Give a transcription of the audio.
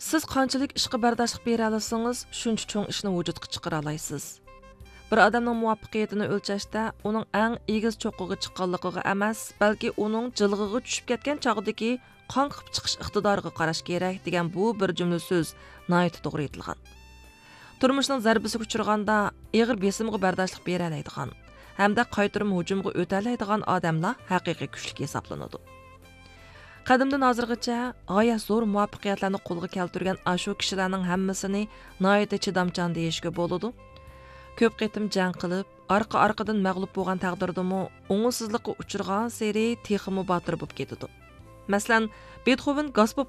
Siz qanchalik ishqa bardoshlik bera olsangiz, shuncha cho'ng ishni vujudga chiqara olasiz. Bir odamning muvaffaqiyatini o'lchashda uning eng egiz cho'qqiga chiqqanligiga emas, balki uning jilg'iga tushib ketgan chog'dagi qonqib chiqish iqtidoriga qarash kerak degan bu bir jumla so'z nihoyat to'g'ri aytilgan. Turmushning zarbasiga uchraganda og'ir besimga bardoshlik bera oladigan hamda qaytarma hujumga o'ta oladigan odamlar haqiqiy kuchli hisoblanadi. Qadimdan hozirgacha g'oyat zo'r muvaffaqiyatlarni qo'lga keltirgan ashu kishilarning hammasini nihoyat chidamchan deyishga bo'ladi. Ko'p qitim jang qilib, orqa-orqadan mag'lub bo'lgan taqdirdami, o'ngsizlikqa uchragan seri texmi botir bo'lib ketadi. Masalan, Beethoven gospel